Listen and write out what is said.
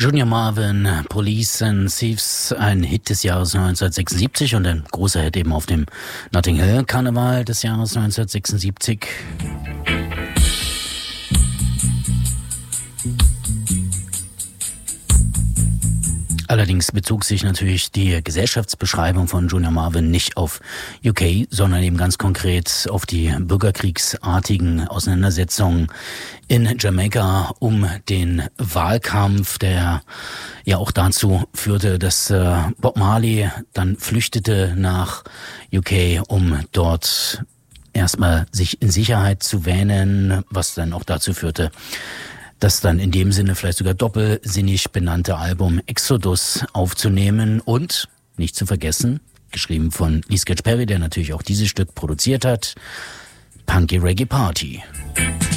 Junior Marvin, Police and Thieves, ein Hit des Jahres 1976 und ein großer Hit eben auf dem Notting Hill Karneval des Jahres 1976. Allerdings bezog sich natürlich die Gesellschaftsbeschreibung von Junior Marvin nicht auf UK, sondern eben ganz konkret auf die bürgerkriegsartigen Auseinandersetzungen in Jamaika um den Wahlkampf, der ja auch dazu führte, dass Bob Marley dann flüchtete nach UK, um dort erstmal sich in Sicherheit zu wähnen, was dann auch dazu führte, das dann in dem Sinne vielleicht sogar doppelsinnig benannte Album Exodus aufzunehmen und, nicht zu vergessen, geschrieben von Lee Scratch Perry, der natürlich auch dieses Stück produziert hat, Punky Reggae Party.